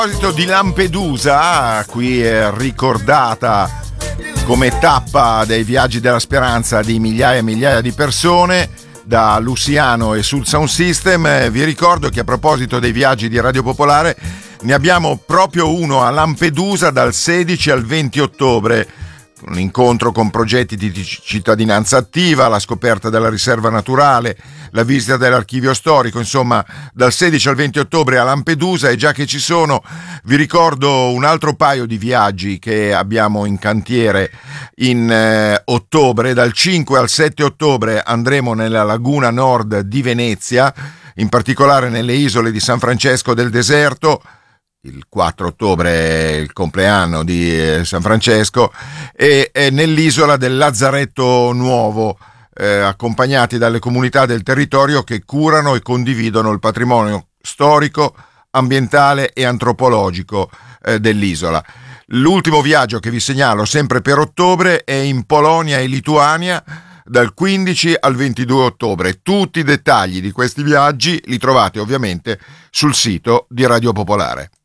A proposito di Lampedusa, qui è ricordata come tappa dei viaggi della speranza di migliaia e migliaia di persone da Luciano e Sud Sound System. Vi ricordo che a proposito dei viaggi di Radio Popolare ne abbiamo proprio uno a Lampedusa dal 16 al 20 ottobre. Un incontro con progetti di cittadinanza attiva, la scoperta della riserva naturale, la visita dell'archivio storico, insomma dal 16 al 20 ottobre a Lampedusa. E già che ci sono, vi ricordo un altro paio di viaggi che abbiamo in cantiere in ottobre. Dal 5 al 7 ottobre andremo nella laguna nord di Venezia, in particolare nelle isole di San Francesco del Deserto. Il 4 ottobre è il compleanno di San Francesco, e nell'isola del Lazzaretto Nuovo, accompagnati dalle comunità del territorio che curano e condividono il patrimonio storico, ambientale e antropologico dell'isola. L'ultimo viaggio che vi segnalo, sempre per ottobre, è in Polonia e Lituania dal 15 al 22 ottobre. Tutti i dettagli di questi viaggi li trovate ovviamente sul sito di Radio Popolare.